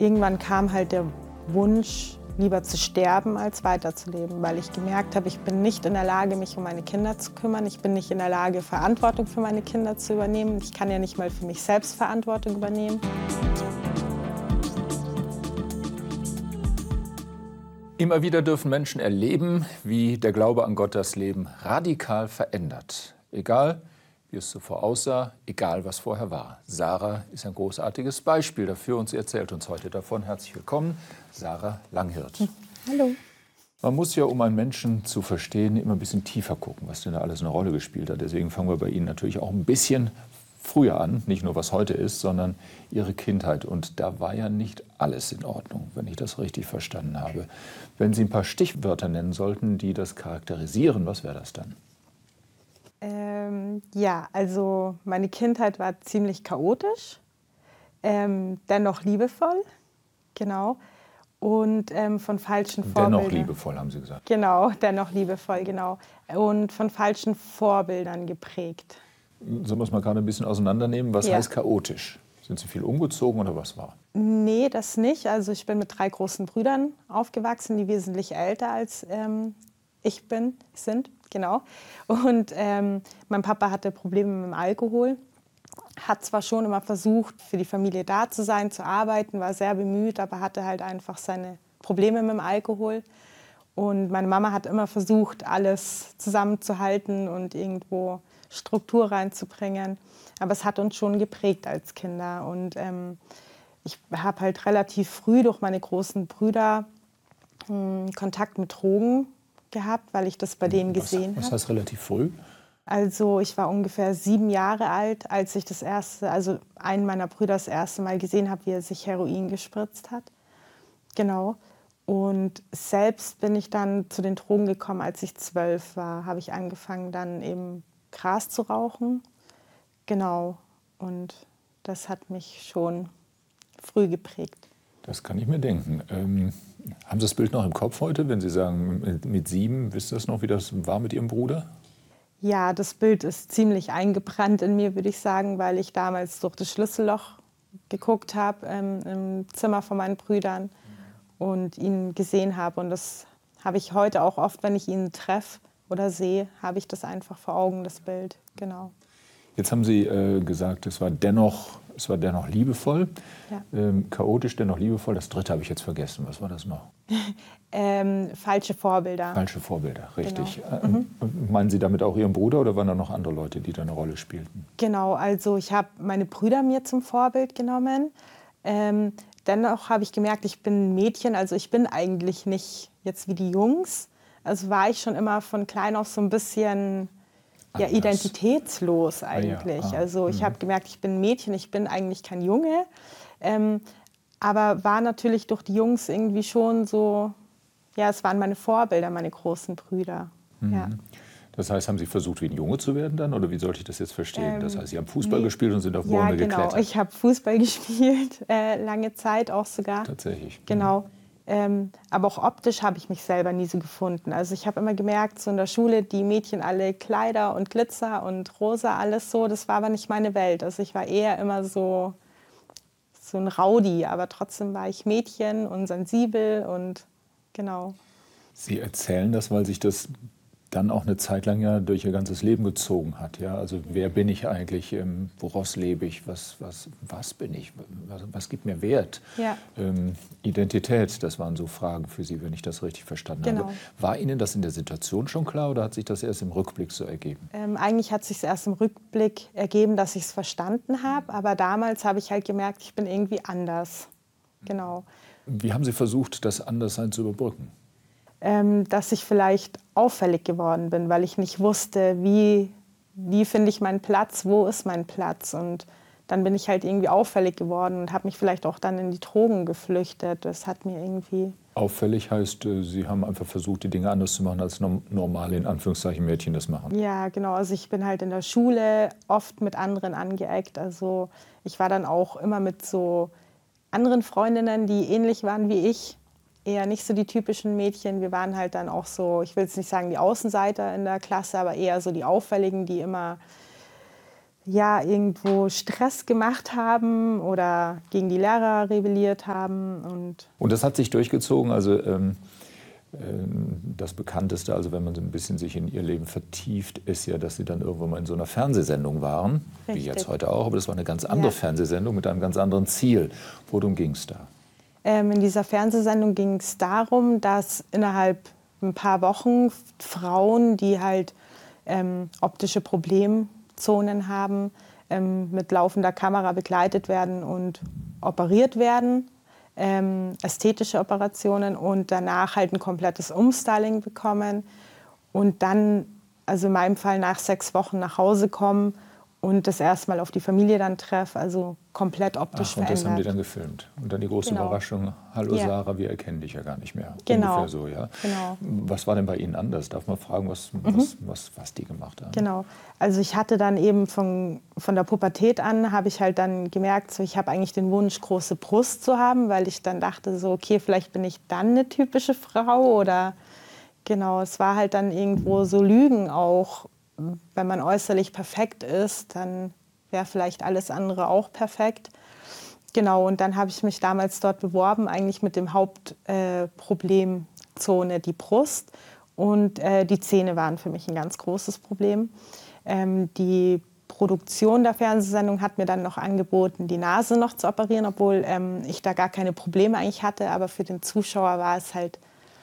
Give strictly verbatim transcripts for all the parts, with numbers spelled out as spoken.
irgendwann kam halt der Wunsch, lieber zu sterben, als weiterzuleben, weil ich gemerkt habe, ich bin nicht in der Lage, mich um meine Kinder zu kümmern. Ich bin nicht in der Lage, Verantwortung für meine Kinder zu übernehmen. Ich kann ja nicht mal für mich selbst Verantwortung übernehmen. Immer wieder dürfen Menschen erleben, wie der Glaube an Gott das Leben radikal verändert. Egal, wie es zuvor aussah, egal, was vorher war. Sarah ist ein großartiges Beispiel dafür und sie erzählt uns heute davon. Herzlich willkommen, Sarah Langhirt. Hallo. Man muss ja, um einen Menschen zu verstehen, immer ein bisschen tiefer gucken, was denn da alles eine Rolle gespielt hat. Deswegen fangen wir bei Ihnen natürlich auch ein bisschen früher an, nicht nur was heute ist, sondern Ihre Kindheit. Und da war ja nicht alles in Ordnung, wenn ich das richtig verstanden habe. Wenn Sie ein paar Stichwörter nennen sollten, die das charakterisieren, was wäre das dann? Ähm, ja, also meine Kindheit war ziemlich chaotisch, ähm, dennoch liebevoll, genau. Und ähm, von falschen Vorbildern. Dennoch liebevoll, haben Sie gesagt. Genau, dennoch liebevoll, genau. Und von falschen Vorbildern geprägt. Sollen wir es mal gerade ein bisschen auseinandernehmen? Was Ja. heißt chaotisch? Sind Sie viel umgezogen oder was war? Nee, das nicht. Also ich bin mit drei großen Brüdern aufgewachsen, die wesentlich älter als ähm, ich bin, sind, genau. Und ähm, mein Papa hatte Probleme mit dem Alkohol. Hat zwar schon immer versucht, für die Familie da zu sein, zu arbeiten, war sehr bemüht, aber hatte halt einfach seine Probleme mit dem Alkohol. Und meine Mama hat immer versucht, alles zusammenzuhalten und irgendwo Struktur reinzubringen. Aber es hat uns schon geprägt als Kinder. Und ähm, ich habe halt relativ früh durch meine großen Brüder mh, Kontakt mit Drogen gehabt, weil ich das bei denen gesehen habe. Was heißt relativ früh? Also ich war ungefähr sieben Jahre alt, als ich das erste, also einen meiner Brüder das erste Mal gesehen habe, wie er sich Heroin gespritzt hat. Genau. Und selbst bin ich dann zu den Drogen gekommen, als ich zwölf war, habe ich angefangen, dann eben Gras zu rauchen. Genau. Und das hat mich schon früh geprägt. Das kann ich mir denken. Ähm, haben Sie das Bild noch im Kopf heute, wenn Sie sagen, mit, mit sieben, wisst ihr das noch, wie das war mit Ihrem Bruder? Ja, das Bild ist ziemlich eingebrannt in mir, würde ich sagen, weil ich damals durch das Schlüsselloch geguckt habe ähm, im Zimmer von meinen Brüdern und ihn gesehen habe. Und das habe ich heute auch oft, wenn ich ihn treffe oder sehe, habe ich das einfach vor Augen, das Bild. Genau. Jetzt haben Sie äh, gesagt, es war dennoch, es war dennoch liebevoll, Ja. ähm, chaotisch, dennoch liebevoll. Das dritte habe ich jetzt vergessen. Was war das noch? ähm, falsche Vorbilder. Falsche Vorbilder, richtig. Genau. Äh, Mhm. Meinen Sie damit auch Ihren Bruder oder waren da noch andere Leute, die da eine Rolle spielten? Genau, also ich habe meine Brüder mir zum Vorbild genommen. Ähm, dennoch habe ich gemerkt, ich bin ein Mädchen, also ich bin eigentlich nicht jetzt wie die Jungs. Also war ich schon immer von klein auf so ein bisschen ja, Anders. identitätslos eigentlich. Ah, ja. Ah, also ich mhm. habe gemerkt, ich bin ein Mädchen, ich bin eigentlich kein Junge. Ähm, aber war natürlich durch die Jungs irgendwie schon so, ja, es waren meine Vorbilder, meine großen Brüder. Mhm. Ja. Das heißt, haben Sie versucht, wie ein Junge zu werden dann? Oder wie sollte ich das jetzt verstehen? Ähm, das heißt, Sie haben Fußball nee. gespielt und sind auf Ja, Bäume genau. geklettert? Ich habe Fußball gespielt, äh, lange Zeit auch sogar. Tatsächlich. Genau. Ähm, aber auch optisch habe ich mich selber nie so gefunden. Also ich habe immer gemerkt, so in der Schule, die Mädchen alle Kleider und Glitzer und rosa, alles so, das war aber nicht meine Welt. Also ich war eher immer so, so ein Rowdy, aber trotzdem war ich Mädchen und sensibel und genau. Sie erzählen das, weil sich das dann auch eine Zeit lang ja durch Ihr ganzes Leben gezogen hat. Ja? Also wer bin ich eigentlich, ähm, woraus lebe ich, was, was, was bin ich, was, was gibt mir Wert? Ja. Ähm, Identität, das waren so Fragen für Sie, wenn ich das richtig verstanden Genau. habe. War Ihnen das in der Situation schon klar oder hat sich das erst im Rückblick so ergeben? Ähm, eigentlich hat es sich erst im Rückblick ergeben, dass ich es verstanden habe, aber damals habe ich halt gemerkt, ich bin irgendwie anders. Genau. Wie haben Sie versucht, das Anderssein zu überbrücken? Ähm, dass ich vielleicht auffällig geworden bin, weil ich nicht wusste, wie, wie finde ich meinen Platz, wo ist mein Platz. Und dann bin ich halt irgendwie auffällig geworden und habe mich vielleicht auch dann in die Drogen geflüchtet. Das hat mir irgendwie... Auffällig heißt, Sie haben einfach versucht, die Dinge anders zu machen, als normale, in Anführungszeichen, Mädchen das machen. Ja, genau. Also ich bin halt in der Schule oft mit anderen angeeckt. Also ich war dann auch immer mit so anderen Freundinnen, die ähnlich waren wie ich. Eher nicht so die typischen Mädchen. Wir waren halt dann auch so, ich will jetzt nicht sagen die Außenseiter in der Klasse, aber eher so die Auffälligen, die immer ja, irgendwo Stress gemacht haben oder gegen die Lehrer rebelliert haben. Und, und das hat sich durchgezogen, also ähm, das Bekannteste, also wenn man so ein bisschen sich in ihr Leben vertieft, ist ja, dass sie dann irgendwann mal in so einer Fernsehsendung waren, Richtig. wie jetzt heute auch, aber das war eine ganz andere ja. Fernsehsendung mit einem ganz anderen Ziel. Worum ging es da? Ähm, in dieser Fernsehsendung ging es darum, dass innerhalb ein paar Wochen Frauen, die halt ähm, optische Problemzonen haben, ähm, mit laufender Kamera begleitet werden und operiert werden. Ähm, ästhetische Operationen und danach halt ein komplettes Umstyling bekommen und dann, also in meinem Fall nach sechs Wochen nach Hause kommen und das erstmal auf die Familie dann treffen, also komplett optisch Ach, und verändert. das haben die dann gefilmt. Und dann die große genau. Überraschung, hallo ja. Sarah, wir erkennen dich ja gar nicht mehr. Genau. Ungefähr so, ja. Genau. Was war denn bei Ihnen anders? Darf man fragen, was, mhm. was, was, was die gemacht haben? Genau. Also ich hatte dann eben von, von der Pubertät an, habe ich halt dann gemerkt, so ich habe eigentlich den Wunsch, große Brust zu haben, weil ich dann dachte, so okay, vielleicht bin ich dann eine typische Frau oder genau, es war halt dann irgendwo so Lügen auch. Wenn man äußerlich perfekt ist, dann wäre vielleicht alles andere auch perfekt. Genau, und dann habe ich mich damals dort beworben, eigentlich mit dem Hauptproblemzone, äh, die Brust. Und äh, die Zähne waren für mich ein ganz großes Problem. Ähm, die Produktion der Fernsehsendung hat mir dann noch angeboten, die Nase noch zu operieren, obwohl ähm, ich da gar keine Probleme eigentlich hatte. Aber für den Zuschauer war es halt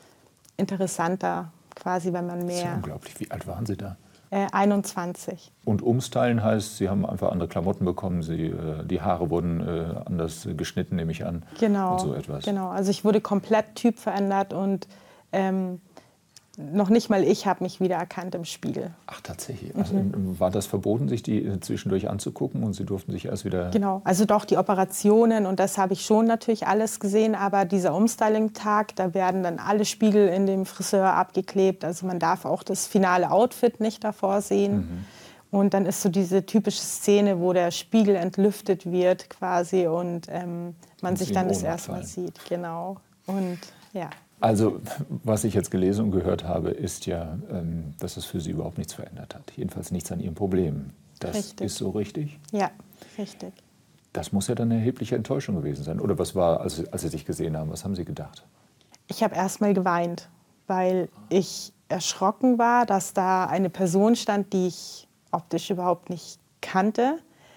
interessanter, quasi, wenn man mehr... Das ist ja unglaublich. Wie alt waren Sie da? Äh, einundzwanzig. Und umstylen heißt, Sie haben einfach andere Klamotten bekommen, Sie, äh, die Haare wurden äh, anders geschnitten, nehme ich an. Genau, und so etwas. Genau, also ich wurde komplett typverändert und ähm, noch nicht mal ich habe mich wiedererkannt im Spiegel. Ach, tatsächlich. Also, mhm. War das verboten, sich die zwischendurch anzugucken und Sie durften sich erst wieder... Genau, also doch die Operationen und das habe ich schon natürlich alles gesehen, aber dieser Umstyling-Tag, da werden dann alle Spiegel in dem Friseur abgeklebt, also man darf auch das finale Outfit nicht davor sehen. Mhm. Und dann ist so diese typische Szene, wo der Spiegel entlüftet wird quasi und ähm, man und sich dann das erste Mal sieht. Genau, und ja. Also, was ich jetzt gelesen und gehört habe, ist ja, dass es für Sie überhaupt nichts verändert hat. Jedenfalls nichts an Ihrem Problem. Das richtig. Ist so richtig? Ja, richtig. Das muss ja dann eine erhebliche Enttäuschung gewesen sein. Oder was war, als, als Sie sich gesehen haben, was haben Sie gedacht? Ich habe erst mal geweint, weil ich erschrocken war, dass da eine Person stand, die ich optisch überhaupt nicht kannte,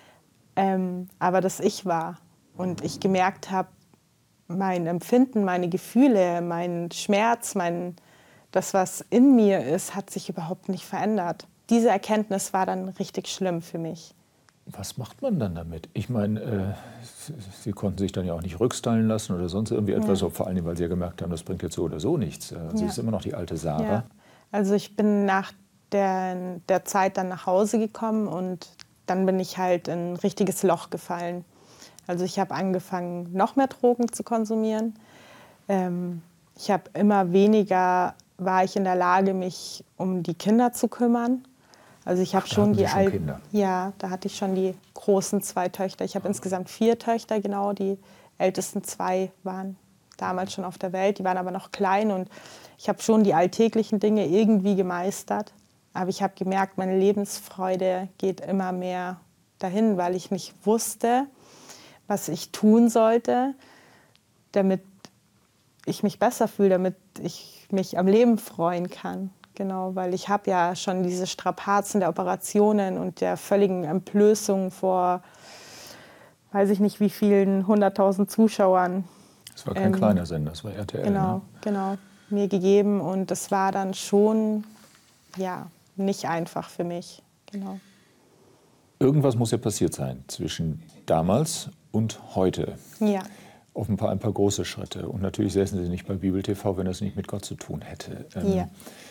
ähm, aber dass ich war. Und ich gemerkt habe, mein Empfinden, meine Gefühle, mein Schmerz, mein, das, was in mir ist, hat sich überhaupt nicht verändert. Diese Erkenntnis war dann richtig schlimm für mich. Was macht man dann damit? Ich meine, äh, Sie konnten sich dann ja auch nicht rückstylen lassen oder sonst irgendwie etwas, ja. Vor allem, weil Sie ja gemerkt haben, das bringt jetzt so oder so nichts. Also ja. Es ist immer noch die alte Sarah. Ja. Also ich bin nach der, der Zeit dann nach Hause gekommen und dann bin ich halt in ein richtiges Loch gefallen. Also ich habe angefangen, noch mehr Drogen zu konsumieren. Ähm, ich habe immer weniger, war ich in der Lage, mich um die Kinder zu kümmern. Also ich habe schon die schon Kinder. Ja, da hatte ich schon die großen zwei Töchter. Ich habe insgesamt vier Töchter, genau. Die ältesten zwei waren damals schon auf der Welt. Die waren aber noch klein und ich habe schon die alltäglichen Dinge irgendwie gemeistert. Aber ich habe gemerkt, meine Lebensfreude geht immer mehr dahin, weil ich nicht wusste, was ich tun sollte, damit ich mich besser fühle, damit ich mich am Leben freuen kann. Genau, weil ich habe ja schon diese Strapazen der Operationen und der völligen Entblößung vor, weiß ich nicht wie vielen, hunderttausend Zuschauern. Das war kein ähm, kleiner Sender, das war R T L. Genau, ne? genau, mir gegeben und das war dann schon, ja, nicht einfach für mich. Genau. Irgendwas muss ja passiert sein zwischen damals und heute. Ja. Offenbar ein paar große Schritte. Und natürlich säßen Sie nicht bei Bibel T V, wenn das nicht mit Gott zu tun hätte. Ähm, ja.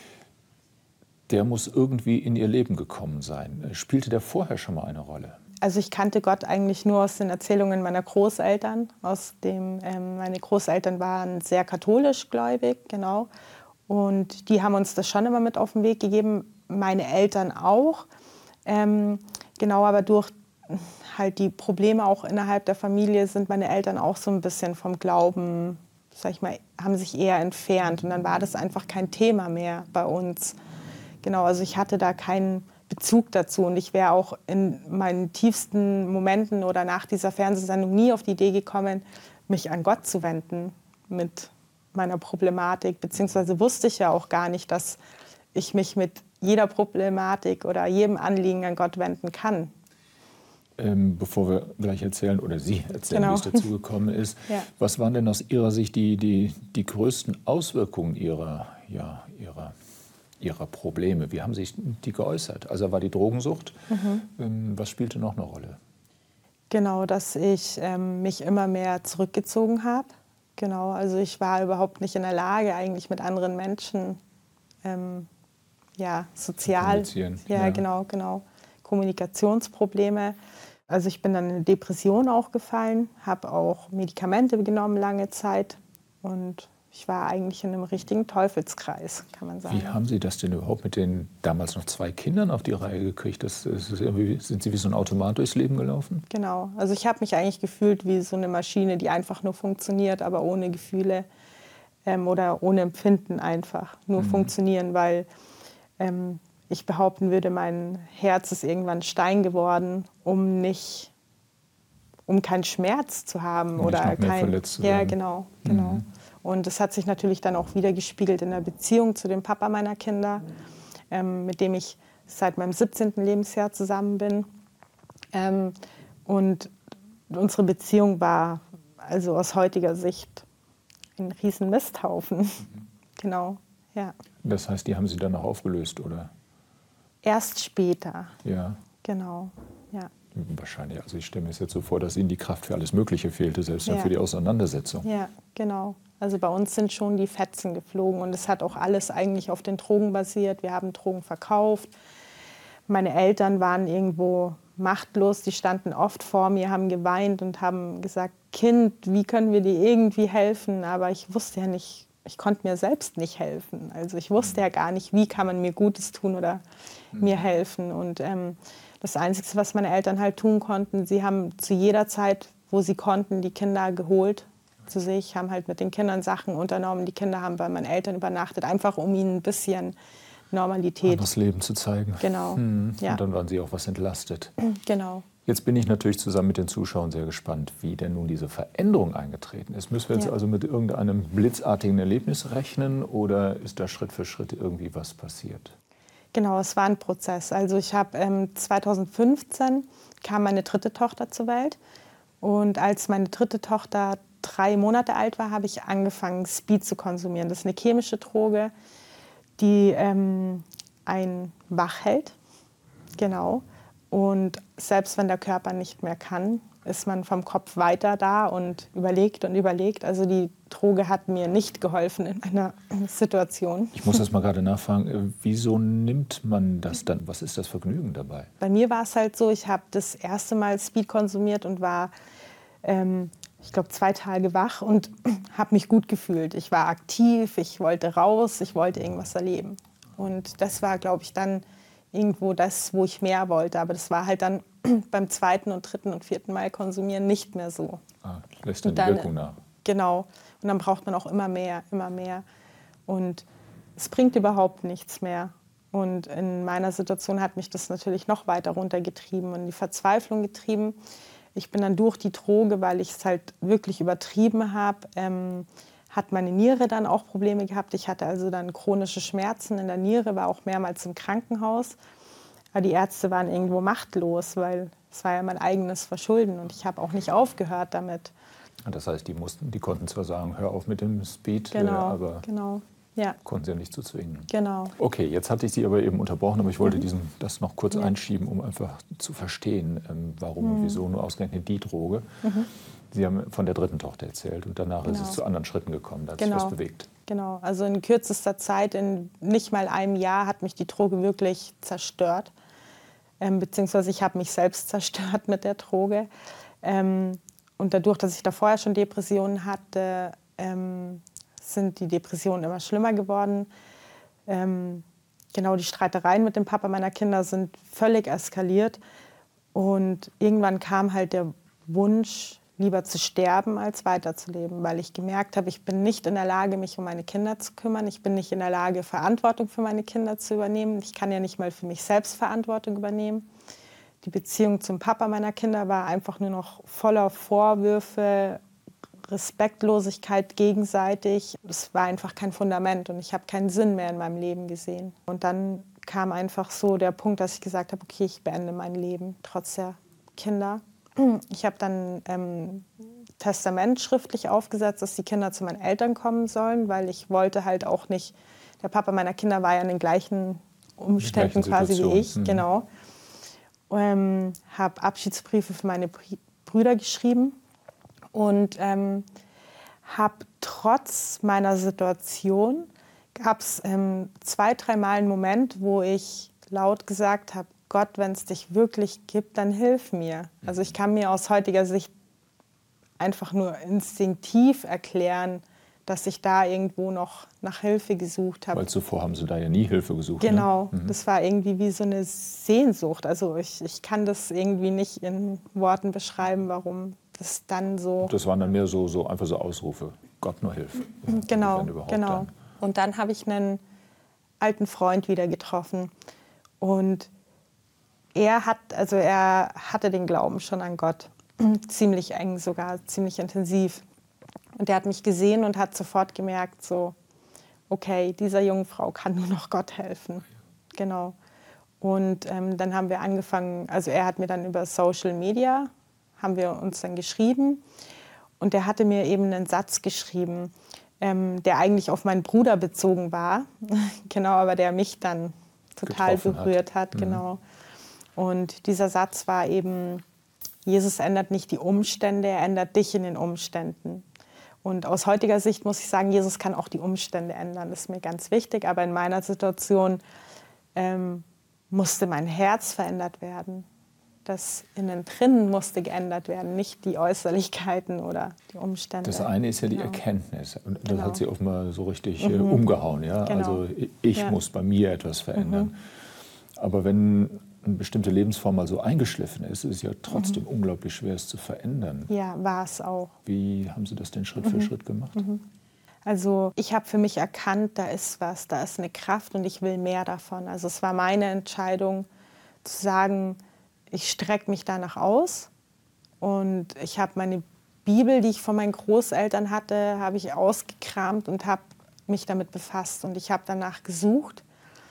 Der muss irgendwie in Ihr Leben gekommen sein. Spielte der vorher schon mal eine Rolle? Also ich kannte Gott eigentlich nur aus den Erzählungen meiner Großeltern. Aus dem, ähm, meine Großeltern waren sehr katholisch gläubig, genau. Und die haben uns das schon immer mit auf den Weg gegeben. Meine Eltern auch. Ähm, genau, aber durch halt die Probleme auch innerhalb der Familie sind meine Eltern auch so ein bisschen vom Glauben, sag ich mal, haben sich eher entfernt. Und dann war das einfach kein Thema mehr bei uns. Genau, also ich hatte da keinen Bezug dazu. Und ich wäre auch in meinen tiefsten Momenten oder nach dieser Fernsehsendung nie auf die Idee gekommen, mich an Gott zu wenden mit meiner Problematik. Beziehungsweise wusste ich ja auch gar nicht, dass ich mich mit jeder Problematik oder jedem Anliegen an Gott wenden kann. Ähm, bevor wir gleich erzählen, oder Sie erzählen, Genau. wie es dazu gekommen ist, Ja. was waren denn aus Ihrer Sicht die, die, die größten Auswirkungen Ihrer, ja, Ihrer, Ihrer Probleme? Wie haben sich die geäußert? Also war die Drogensucht. Mhm. Ähm, was spielte noch eine Rolle? Genau, dass ich ähm, mich immer mehr zurückgezogen habe. Genau, also ich war überhaupt nicht in der Lage, eigentlich mit anderen Menschen ähm, ja, sozial, kommunizieren. Ja, Ja. genau, genau, Kommunikationsprobleme. Also ich bin dann in eine Depression auch gefallen, habe auch Medikamente genommen lange Zeit und ich war eigentlich in einem richtigen Teufelskreis, kann man sagen. Wie haben Sie das denn überhaupt mit den damals noch zwei Kindern auf die Reihe gekriegt? Das, das ist irgendwie, sind Sie wie so ein Automat durchs Leben gelaufen? Genau, also ich habe mich eigentlich gefühlt wie so eine Maschine, die einfach nur funktioniert, aber ohne Gefühle ähm, oder ohne Empfinden einfach. Nur Mhm. funktionieren, weil ähm, ich behaupten würde, mein Herz ist irgendwann Stein geworden, um nicht, um keinen Schmerz zu haben. Um nicht oder noch mehr kein, verletzt zu Ja, werden. genau, genau. Mhm. Und das hat sich natürlich dann auch wieder gespiegelt in der Beziehung zu dem Papa meiner Kinder, ähm, mit dem ich seit meinem siebzehnten Lebensjahr zusammen bin. Ähm, und unsere Beziehung war also aus heutiger Sicht ein riesen Misthaufen. Mhm. Genau, ja. Das heißt, die haben Sie dann auch aufgelöst, oder? Erst später, Ja. genau, ja. Wahrscheinlich. Also ich stelle mir es jetzt so vor, dass Ihnen die Kraft für alles Mögliche fehlte, selbst dann Ja. für die Auseinandersetzung. Ja, genau. Also bei uns sind schon die Fetzen geflogen und es hat auch alles eigentlich auf den Drogen basiert. Wir haben Drogen verkauft. Meine Eltern waren irgendwo machtlos, die standen oft vor mir, haben geweint und haben gesagt, Kind, wie können wir dir irgendwie helfen? Aber ich wusste ja nicht, ich konnte mir selbst nicht helfen. Also ich wusste ja gar nicht, wie kann man mir Gutes tun oder mir helfen. Und ähm, das Einzige, was meine Eltern halt tun konnten, sie haben zu jeder Zeit, wo sie konnten, die Kinder geholt zu sich, haben halt mit den Kindern Sachen unternommen. Die Kinder haben bei meinen Eltern übernachtet, einfach um ihnen ein bisschen Normalität. Das Leben zu zeigen. Genau. Hm. Ja. Und dann waren Sie auch was entlastet. Genau. Jetzt bin ich natürlich zusammen mit den Zuschauern sehr gespannt, wie denn nun diese Veränderung eingetreten ist. Müssen wir jetzt Ja. also mit irgendeinem blitzartigen Erlebnis rechnen oder ist da Schritt für Schritt irgendwie was passiert? Genau, es war ein Prozess. Also ich habe ähm, zweitausendfünfzehn kam meine dritte Tochter zur Welt und als meine dritte Tochter drei Monate alt war, habe ich angefangen, Speed zu konsumieren. Das ist eine chemische Droge, die ähm, einen wach hält. Genau. Und selbst wenn der Körper nicht mehr kann, ist man vom Kopf weiter da und überlegt und überlegt. Also die Droge hat mir nicht geholfen in einer Situation. Ich muss das mal gerade nachfragen, wieso nimmt man das dann? Was ist das Vergnügen dabei? Bei mir war es halt so, ich habe das erste Mal Speed konsumiert und war, ähm, ich glaube, zwei Tage wach und habe mich gut gefühlt. Ich war aktiv, ich wollte raus, ich wollte irgendwas erleben. Und das war, glaube ich, dann irgendwo das, wo ich mehr wollte. Aber das war halt dann beim zweiten und dritten und vierten Mal konsumieren nicht mehr so. Ah, lässt dann, Und dann die Wirkung nach. Genau. Und dann braucht man auch immer mehr, immer mehr. Und es bringt überhaupt nichts mehr. Und in meiner Situation hat mich das natürlich noch weiter runtergetrieben und in die Verzweiflung getrieben. Ich bin dann durch die Droge, weil ich es halt wirklich übertrieben habe, ähm, hat meine Niere dann auch Probleme gehabt. Ich hatte also dann chronische Schmerzen in der Niere, war auch mehrmals im Krankenhaus. Aber die Ärzte waren irgendwo machtlos, weil es war ja mein eigenes Verschulden und ich habe auch nicht aufgehört damit. Das heißt, die, mussten, die konnten zwar sagen, hör auf mit dem Speed, Genau, äh, aber genau. Ja. konnten sie ja nicht zu zwingen. Genau. Okay, jetzt hatte ich Sie aber eben unterbrochen, aber ich wollte Mhm. diesen, das noch kurz Ja. einschieben, um einfach zu verstehen, ähm, warum Mhm. und wieso nur ausgerechnet die Droge. Mhm. Sie haben von der dritten Tochter erzählt und danach ist Genau. es zu anderen Schritten gekommen, da hat Genau. sich was bewegt. Genau, also in kürzester Zeit, in nicht mal einem Jahr, hat mich die Droge wirklich zerstört. Ähm, beziehungsweise ich habe mich selbst zerstört mit der Droge. Ähm, und dadurch, dass ich da vorher schon Depressionen hatte, ähm, sind die Depressionen immer schlimmer geworden. Ähm, genau, die Streitereien mit dem Papa meiner Kinder sind völlig eskaliert. Und irgendwann kam halt der Wunsch, lieber zu sterben, als weiterzuleben, weil ich gemerkt habe, ich bin nicht in der Lage, mich um meine Kinder zu kümmern. Ich bin nicht in der Lage, Verantwortung für meine Kinder zu übernehmen. Ich kann ja nicht mal für mich selbst Verantwortung übernehmen. Die Beziehung zum Papa meiner Kinder war einfach nur noch voller Vorwürfe, Respektlosigkeit gegenseitig. Es war einfach kein Fundament und ich habe keinen Sinn mehr in meinem Leben gesehen. Und dann kam einfach so der Punkt, dass ich gesagt habe, okay, ich beende mein Leben trotz der Kinder. Ich habe dann ähm, Testament schriftlich aufgesetzt, dass die Kinder zu meinen Eltern kommen sollen, weil ich wollte halt auch nicht, der Papa meiner Kinder war ja in den gleichen Umständen quasi wie ich, mhm. genau. Ähm, habe Abschiedsbriefe für meine Brüder geschrieben und ähm, habe trotz meiner Situation, gab es ähm, zwei, dreimal einen Moment, wo ich laut gesagt habe, Gott, wenn es dich wirklich gibt, dann hilf mir. Also ich kann mir aus heutiger Sicht einfach nur instinktiv erklären, dass ich da irgendwo noch nach Hilfe gesucht habe. Weil zuvor haben Sie da ja nie Hilfe gesucht. Genau, ne? mhm. Das war irgendwie wie so eine Sehnsucht. Also ich, ich kann das irgendwie nicht in Worten beschreiben, warum das dann so... Das waren dann mehr so, so einfach so Ausrufe, Gott nur hilf. Ja, genau, genau. Dann. Und dann habe ich einen alten Freund wieder getroffen und er hat, also er hatte den Glauben schon an Gott, ziemlich eng sogar, ziemlich intensiv. Und er hat mich gesehen und hat sofort gemerkt, so, okay, dieser jungen Frau kann nur noch Gott helfen. Genau. Und ähm, dann haben wir angefangen, also er hat mir dann über Social Media, haben wir uns dann geschrieben. Und er hatte mir eben einen Satz geschrieben, ähm, der eigentlich auf meinen Bruder bezogen war, genau, aber der mich dann total berührt hat. hat genau. Mhm. Und dieser Satz war eben, Jesus ändert nicht die Umstände, er ändert dich in den Umständen. Und aus heutiger Sicht muss ich sagen, Jesus kann auch die Umstände ändern, das ist mir ganz wichtig. Aber in meiner Situation ähm, musste mein Herz verändert werden. Das Innen drin musste geändert werden, nicht die Äußerlichkeiten oder die Umstände. Das eine ist ja die genau. Erkenntnis. Und das genau. hat sie offenbar so richtig mhm. äh, umgehauen. Ja? Genau. Also ich ja. muss bei mir etwas verändern. Mhm. Aber wenn eine bestimmte Lebensform mal so eingeschliffen ist, ist es ja trotzdem mhm. unglaublich schwer, es zu verändern. Ja, war es auch. Wie haben Sie das denn Schritt mhm. für Schritt gemacht? Mhm. Also ich habe für mich erkannt, da ist was, da ist eine Kraft und ich will mehr davon. Also es war meine Entscheidung zu sagen, ich strecke mich danach aus und ich habe meine Bibel, die ich von meinen Großeltern hatte, habe ich ausgekramt und habe mich damit befasst und ich habe danach gesucht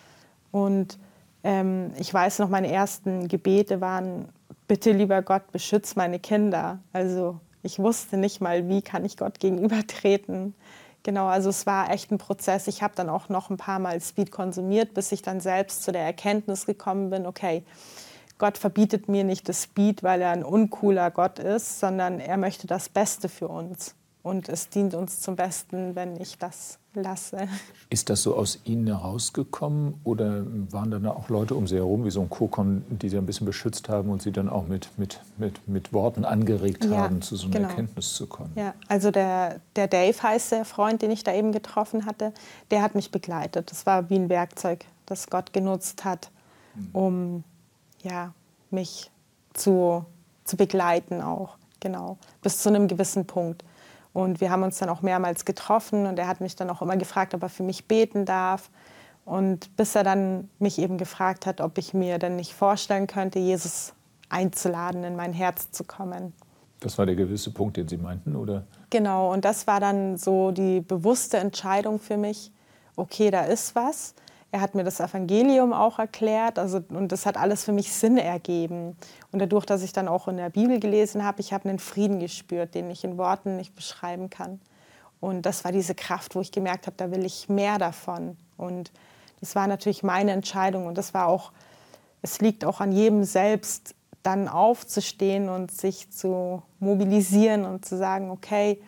und ähm, ich weiß noch, meine ersten Gebete waren, bitte lieber Gott, beschütz meine Kinder. Also ich wusste nicht mal, wie kann ich Gott gegenübertreten. Genau, also es war echt ein Prozess. Ich habe dann auch noch ein paar Mal Speed konsumiert, bis ich dann selbst zu der Erkenntnis gekommen bin, okay, Gott verbietet mir nicht das Speed, weil er ein uncooler Gott ist, sondern er möchte das Beste für uns. Und es dient uns zum Besten, wenn ich das lasse. Ist das so aus Ihnen herausgekommen oder waren dann auch Leute um Sie herum, wie so ein Kokon, die Sie ein bisschen beschützt haben und Sie dann auch mit, mit, mit, mit Worten angeregt ja, haben, zu so einer genau. Erkenntnis zu kommen? Ja, also der, der Dave heißt der Freund, den ich da eben getroffen hatte, der hat mich begleitet. Das war wie ein Werkzeug, das Gott genutzt hat, um ja, mich zu, zu begleiten auch, genau, bis zu einem gewissen Punkt. Und wir haben uns dann auch mehrmals getroffen und er hat mich dann auch immer gefragt, ob er für mich beten darf. Und bis er dann mich eben gefragt hat, ob ich mir dann nicht vorstellen könnte, Jesus einzuladen, in mein Herz zu kommen. Das war der gewisse Punkt, den Sie meinten, oder? Genau, und das war dann so die bewusste Entscheidung für mich, okay, da ist was. Er hat mir das Evangelium auch erklärt, also, und das hat alles für mich Sinn ergeben. Und dadurch, dass ich dann auch in der Bibel gelesen habe, ich habe einen Frieden gespürt, den ich in Worten nicht beschreiben kann. Und das war diese Kraft, wo ich gemerkt habe, da will ich mehr davon. Und das war natürlich meine Entscheidung. Und das war auch, es liegt auch an jedem selbst, dann aufzustehen und sich zu mobilisieren und zu sagen, okay,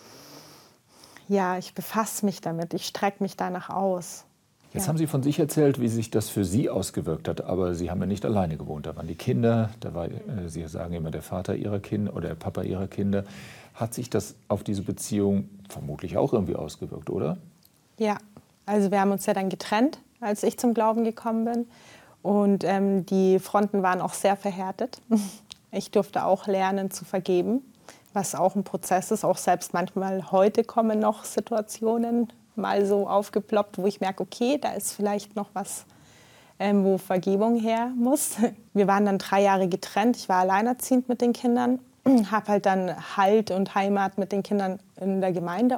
ja, ich befasse mich damit, ich strecke mich danach aus. Jetzt Ja. haben Sie von sich erzählt, wie sich das für Sie ausgewirkt hat, aber Sie haben ja nicht alleine gewohnt. Da waren die Kinder, da war, äh, Sie sagen immer, der Vater Ihrer Kinder oder der Papa Ihrer Kinder. Hat sich das auf diese Beziehung vermutlich auch irgendwie ausgewirkt, oder? Ja, also wir haben uns ja dann getrennt, als ich zum Glauben gekommen bin. Und ähm, die Fronten waren auch sehr verhärtet. Ich durfte auch lernen zu vergeben, was auch ein Prozess ist. Auch selbst manchmal heute kommen noch Situationen mal so aufgeploppt, wo ich merke, okay, da ist vielleicht noch was, ähm, wo Vergebung her muss. Wir waren dann drei Jahre getrennt. Ich war alleinerziehend mit den Kindern, habe halt dann Halt und Heimat mit den Kindern in der Gemeinde